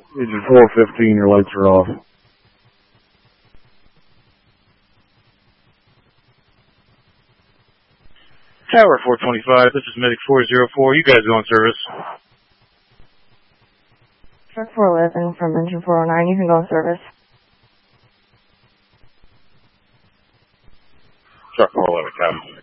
Engine 415, your lights are off. Tower 425, this is Medic 404. You guys go on service. Truck 411 from engine 409, you can go on service. Truck 411, Captain.